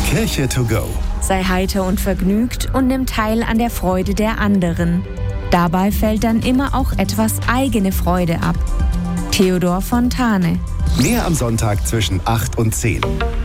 Kirche to go. Sei heiter und vergnügt und nimm teil an der Freude der anderen. Dabei fällt dann immer auch etwas eigene Freude ab. Theodor Fontane. Mehr am Sonntag zwischen 8 und 10.